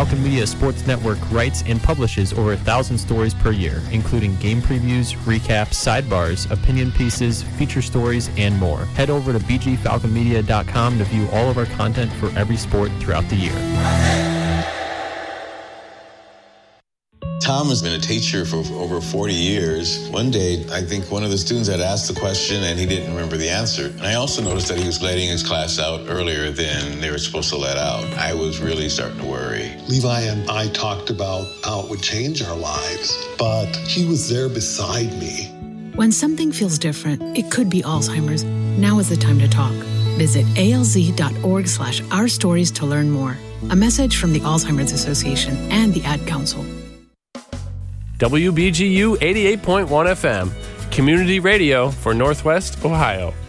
Falcon Media Sports Network writes and publishes over 1,000 stories per year, including game previews, recaps, sidebars, opinion pieces, feature stories, and more. Head over to bgfalconmedia.com to view all of our content for every sport throughout the year. Tom has been a teacher for over 40 years. One day, I think one of the students had asked the question and he didn't remember the answer. And I also noticed that he was letting his class out earlier than they were supposed to let out. I was really starting to worry. Levi and I talked about how it would change our lives, but he was there beside me. When something feels different, it could be Alzheimer's. Now is the time to talk. Visit alz.org/ourstories to learn more. A message from the Alzheimer's Association and the Ad Council. WBGU 88.1 FM, community radio for Northwest Ohio.